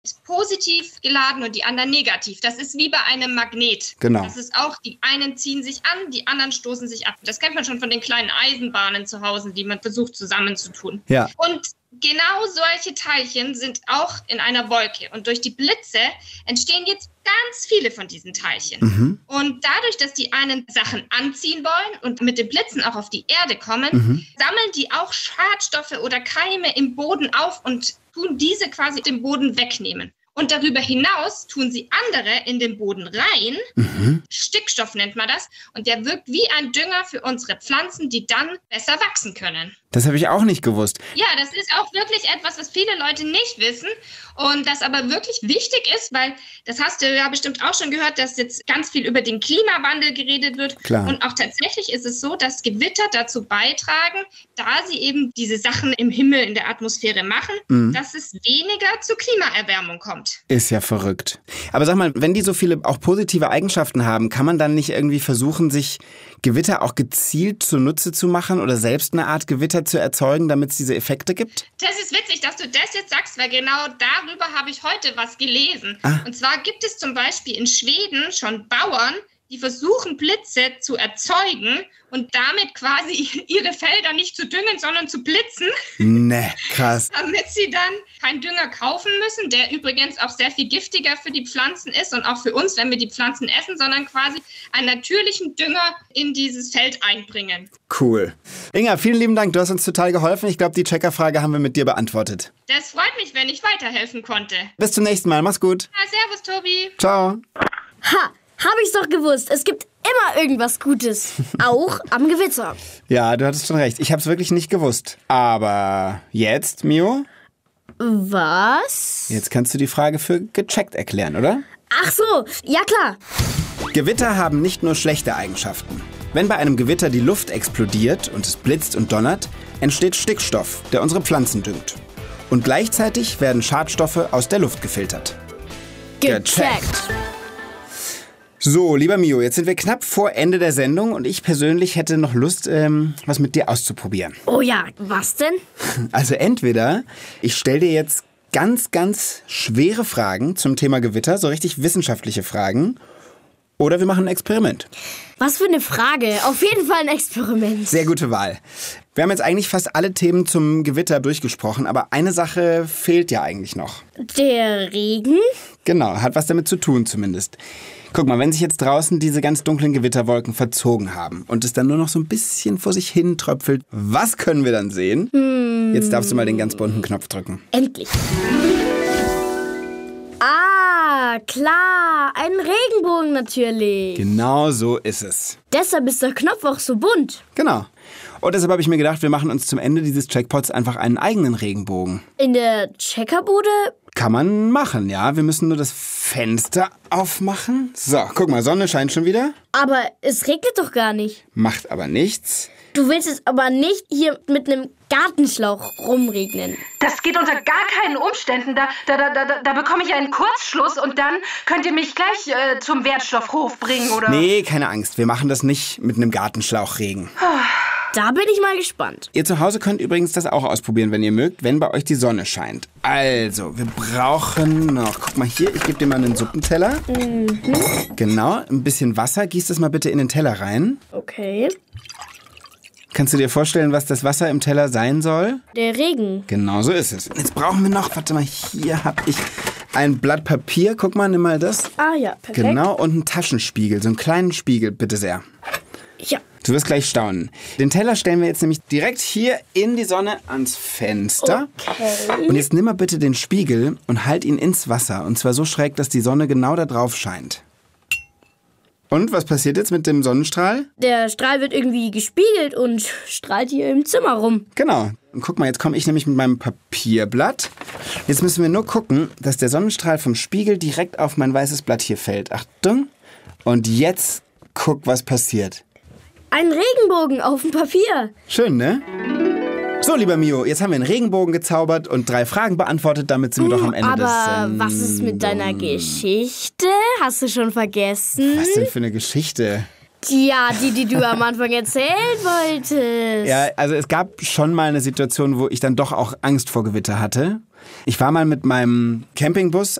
positiv geladen und die anderen negativ. Das ist wie bei einem Magnet. Genau. Das ist auch, die einen ziehen sich an, die anderen stoßen sich ab. Das kennt man schon von den kleinen Eisenbahnen zu Hause, die man versucht zusammenzutun. Ja. Und genau solche Teilchen sind auch in einer Wolke. Und durch die Blitze entstehen jetzt ganz viele von diesen Teilchen. Und dadurch, dass die einen Sachen anziehen wollen und mit den Blitzen auch auf die Erde kommen, sammeln die auch Schadstoffe oder Keime im Boden auf und tun diese quasi den Boden wegnehmen. Und darüber hinaus tun sie andere in den Boden rein. Stickstoff nennt man das. Und der wirkt wie ein Dünger für unsere Pflanzen, die dann besser wachsen können. Das habe ich auch nicht gewusst. Ja, das ist auch wirklich etwas, was viele Leute nicht wissen und das aber wirklich wichtig ist, weil das hast du ja bestimmt auch schon gehört, dass jetzt ganz viel über den Klimawandel geredet wird. Klar. Und auch tatsächlich ist es so, dass Gewitter dazu beitragen, da sie eben diese Sachen im Himmel, in der Atmosphäre machen, dass es weniger zur Klimaerwärmung kommt. Ist ja verrückt. Aber sag mal, wenn die so viele auch positive Eigenschaften haben, kann man dann nicht irgendwie versuchen, sich Gewitter auch gezielt zunutze zu machen oder selbst eine Art Gewitter zu erzeugen, damit es diese Effekte gibt? Das ist witzig, dass du das jetzt sagst, weil genau darüber habe ich heute was gelesen. Und zwar gibt es zum Beispiel in Schweden schon Bauern, die versuchen, Blitze zu erzeugen und damit quasi ihre Felder nicht zu düngen, sondern zu blitzen. Ne, krass. Damit sie dann keinen Dünger kaufen müssen, der übrigens auch sehr viel giftiger für die Pflanzen ist und auch für uns, wenn wir die Pflanzen essen, sondern quasi einen natürlichen Dünger in dieses Feld einbringen. Cool. Inga, vielen lieben Dank. Du hast uns total geholfen. Ich glaube, die Checker-Frage haben wir mit dir beantwortet. Das freut mich, wenn ich weiterhelfen konnte. Bis zum nächsten Mal. Mach's gut. Ja, servus, Tobi. Ciao. Ha! Habe ich's doch gewusst. Es gibt immer irgendwas Gutes. Auch am Gewitter. Ja, du hattest schon recht. Ich habe es wirklich nicht gewusst. Aber jetzt, Mio? Was? Jetzt kannst du die Frage für gecheckt erklären, oder? Ach so, ja klar. Gewitter haben nicht nur schlechte Eigenschaften. Wenn bei einem Gewitter die Luft explodiert und es blitzt und donnert, entsteht Stickstoff, der unsere Pflanzen düngt. Und gleichzeitig werden Schadstoffe aus der Luft gefiltert. Gecheckt. So, lieber Mio, jetzt sind wir knapp vor Ende der Sendung und ich persönlich hätte noch Lust, was mit dir auszuprobieren. Oh ja, was denn? Also entweder ich stelle dir jetzt ganz, ganz schwere Fragen zum Thema Gewitter, so richtig wissenschaftliche Fragen, oder wir machen ein Experiment. Was für eine Frage. Auf jeden Fall ein Experiment. Sehr gute Wahl. Wir haben jetzt eigentlich fast alle Themen zum Gewitter durchgesprochen, aber eine Sache fehlt ja eigentlich noch. Der Regen? Genau, hat was damit zu tun zumindest. Guck mal, wenn sich jetzt draußen diese ganz dunklen Gewitterwolken verzogen haben und es dann nur noch so ein bisschen vor sich hin tröpfelt, was können wir dann sehen? Jetzt darfst du mal den ganz bunten Knopf drücken. Endlich. Ah, klar. Ein Regenbogen natürlich. Genau so ist es. Deshalb ist der Knopf auch so bunt. Genau. Und deshalb habe ich mir gedacht, wir machen uns zum Ende dieses Checkpots einfach einen eigenen Regenbogen. In der Checkerbude? Kann man machen, ja. Wir müssen nur das Fenster aufmachen. So, guck mal, Sonne scheint schon wieder. Aber es regnet doch gar nicht. Macht aber nichts. Du willst es aber nicht hier mit einem Gartenschlauch rumregnen. Das geht unter gar keinen Umständen. Da bekomme ich einen Kurzschluss und dann könnt ihr mich gleich zum Wertstoffhof bringen, oder? Nee, keine Angst. Wir machen das nicht mit einem Gartenschlauchregen. Da bin ich mal gespannt. Ihr zu Hause könnt übrigens das auch ausprobieren, wenn ihr mögt, wenn bei euch die Sonne scheint. Also, wir brauchen noch, guck mal hier, ich gebe dir mal einen Suppenteller. Genau, ein bisschen Wasser. Gieß das mal bitte in den Teller rein. Okay. Kannst du dir vorstellen, was das Wasser im Teller sein soll? Der Regen. Genau so ist es. Jetzt brauchen wir noch, warte mal, hier habe ich ein Blatt Papier. Guck mal, nimm mal das. Ah ja, perfekt. Genau, und einen Taschenspiegel, so einen kleinen Spiegel, bitte sehr. Ja. Du wirst gleich staunen. Den Teller stellen wir jetzt nämlich direkt hier in die Sonne ans Fenster. Okay. Und jetzt nimm mal bitte den Spiegel und halt ihn ins Wasser. Und zwar so schräg, dass die Sonne genau da drauf scheint. Und was passiert jetzt mit dem Sonnenstrahl? Der Strahl wird irgendwie gespiegelt und strahlt hier im Zimmer rum. Genau. Und guck mal, jetzt komme ich nämlich mit meinem Papierblatt. Jetzt müssen wir nur gucken, dass der Sonnenstrahl vom Spiegel direkt auf mein weißes Blatt hier fällt. Achtung. Und jetzt guck, was passiert. Ein Regenbogen auf dem Papier. Schön, ne? So, lieber Mio, jetzt haben wir einen Regenbogen gezaubert und 3 Fragen beantwortet. Damit sind wir doch am Ende des Aber was ist mit deiner Geschichte? Hast du schon vergessen? Was denn für eine Geschichte? Ja, die du am Anfang erzählen wolltest. Ja, also es gab schon mal eine Situation, wo ich dann doch auch Angst vor Gewitter hatte. Ich war mal mit meinem Campingbus